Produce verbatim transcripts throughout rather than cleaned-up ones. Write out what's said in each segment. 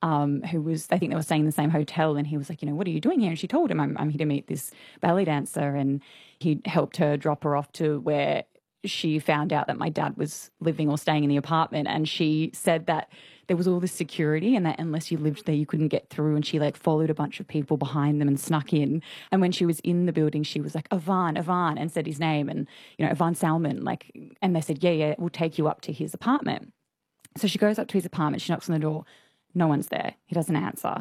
um, who was, I think they were staying in the same hotel, and he was like, you know, what are you doing here? And she told him, I'm, I'm here to meet this ballet dancer, and he helped her drop her off to where she found out that my dad was living or staying in the apartment. And she said that there was all this security and that unless you lived there, you couldn't get through. And she like followed a bunch of people behind them and snuck in. And when she was in the building, she was like, Ivan, Ivan, and said his name and, you know, Ivan Salman, like, and they said, yeah, yeah, we'll take you up to his apartment. So she goes up to his apartment, she knocks on the door. No one's there. He doesn't answer.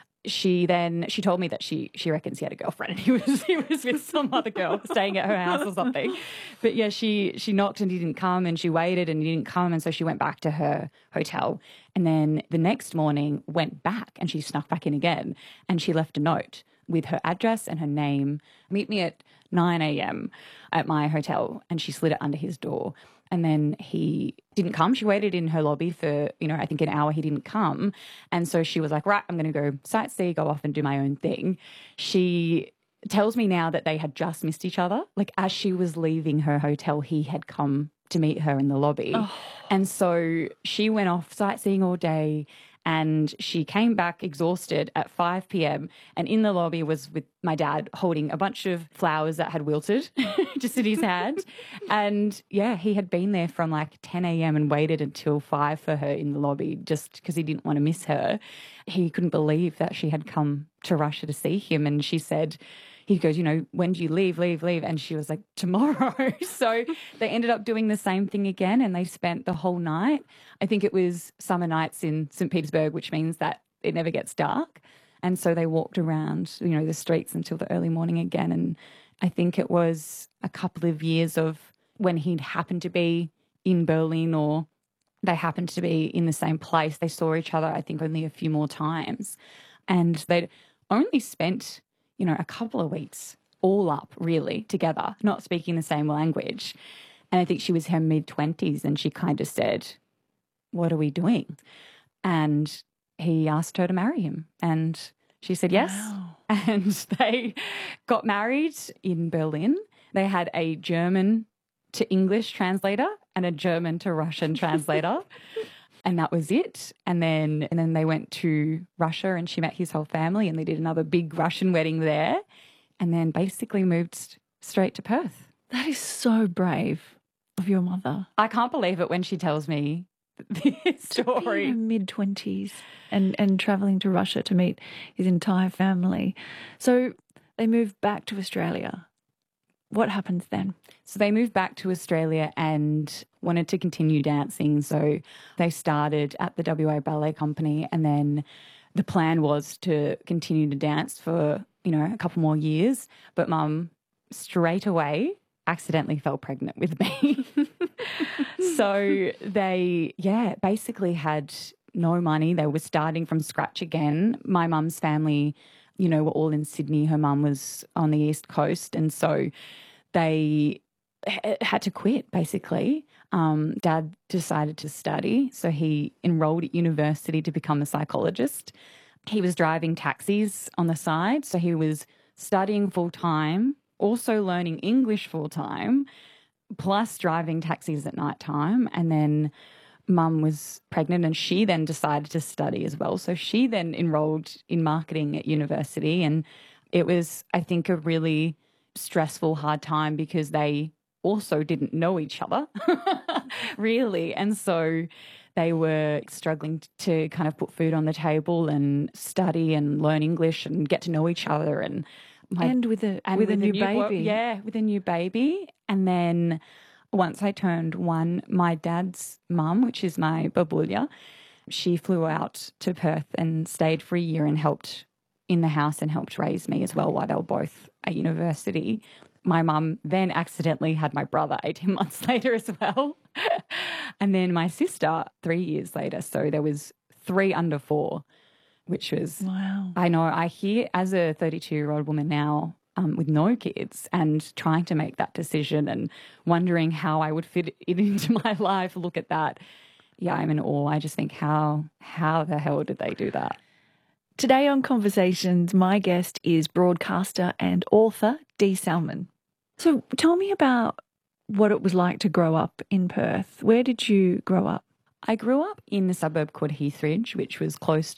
She then, she told me that she she reckons he had a girlfriend and he was he was with some other girl staying at her house or something. But yeah, she she knocked and he didn't come, and she waited and he didn't come, and so she went back to her hotel. And then the next morning went back and she snuck back in again, and she left a note with her address and her name. Meet me at nine a.m. at my hotel, and she slid it under his door. And then he didn't come. She waited in her lobby for, you know, I think an hour. He didn't come. And so she was like, right, I'm going to go sightsee, go off and do my own thing. She tells me now that they had just missed each other. Like as she was leaving her hotel, he had come to meet her in the lobby. Oh. And so she went off sightseeing all day. And she came back exhausted at five p.m. and in the lobby was with my dad holding a bunch of flowers that had wilted just in his hand. And yeah, he had been there from like ten a.m. and waited until five for her in the lobby just because he didn't want to miss her. He couldn't believe that she had come to Russia to see him. And she said, he goes, you know, when do you leave, leave, leave? And she was like, tomorrow. So they ended up doing the same thing again, and they spent the whole night. I think it was summer nights in Saint Petersburg, which means that it never gets dark. And so they walked around, you know, the streets until the early morning again. And I think it was a couple of years of when he'd happened to be in Berlin or they happened to be in the same place. They saw each other, I think, only a few more times. And they'd only spent, you know, a couple of weeks all up really together, not speaking the same language. And I think she was her mid-twenties and she kind of said, what are we doing? And he asked her to marry him. And she said yes. Wow. And they got married in Berlin. They had a German to English translator and a German to Russian translator. And that was it. And then and then they went to Russia and she met his whole family and they did another big Russian wedding there and then basically moved straight to Perth. That is so brave of your mother. I can't believe it when she tells me this story. In her mid-twenties and, and travelling to Russia to meet his entire family. So they moved back to Australia. What happens then? So they moved back to Australia and wanted to continue dancing. So they started at the W A Ballet Company and then the plan was to continue to dance for, you know, a couple more years. But Mum straight away accidentally fell pregnant with me. So they, yeah, basically had no money. They were starting from scratch again. My mum's family, you know, were all in Sydney. Her mum was on the East Coast. And so they had to quit, basically. Um, Dad decided to study. So he enrolled at university to become a psychologist. He was driving taxis on the side. So he was studying full-time, also learning English full-time, plus driving taxis at night time. And then Mum was pregnant and she then decided to study as well. So she then enrolled in marketing at university and it was, I think, a really stressful, hard time because they also didn't know each other, really. And so they were struggling to kind of put food on the table and study and learn English and get to know each other. And my, and with a and with, with a new, new baby. Yeah, with a new baby. And then once I turned one, my dad's mum, which is my babulia, she flew out to Perth and stayed for a year and helped in the house and helped raise me as well while they were both at university. My mum then accidentally had my brother eighteen months later as well. And then my sister three years later. So there was three under four, which was, wow. I know, I hear as a thirty-two-year-old woman now, Um, with no kids and trying to make that decision and wondering how I would fit it into my life. Look at that. Yeah, I'm in awe. I just think how how the hell did they do that? Today on Conversations, my guest is broadcaster and author Dee Salman. So tell me about what it was like to grow up in Perth. Where did you grow up? I grew up in a suburb called Heathridge, which was close